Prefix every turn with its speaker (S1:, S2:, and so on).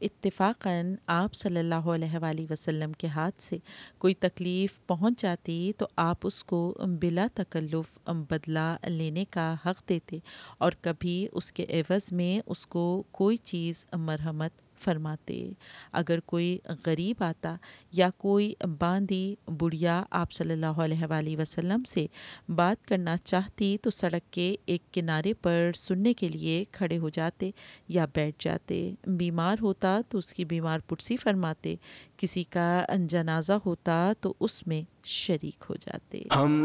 S1: इत्तेफाकन आप सल्लल्लाहु अलैहि वसल्लम के हाथ से कोई तकलीफ़ पहुंच जाती तो आप उसको बिला तकल्लुफ़ बदला लेने का हक़ देते और कभी उसके एवज़ में उसको कोई चीज़ मरहमत फरमाते। अगर कोई गरीब आता या कोई बांदी बुढ़िया आप सल्लल्लाहु अलैहि वसल्लम से बात करना चाहती तो सड़क के एक किनारे पर सुनने के लिए खड़े हो जाते या बैठ जाते। बीमार होता तो उसकी बीमार पुरसी फरमाते, किसी का जनाजा होता तो उसमें शरीक हो जाते।
S2: हम